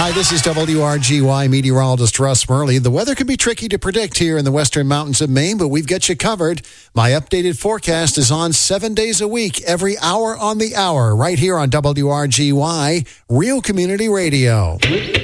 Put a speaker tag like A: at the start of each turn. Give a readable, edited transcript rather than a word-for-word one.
A: Hi, this is WRGY meteorologist Russ Murley. The weather can be tricky to predict here in the western mountains of Maine, but we've got you covered. My updated forecast is on 7 days a week, every hour on the hour, right here on WRGY, Real Community Radio.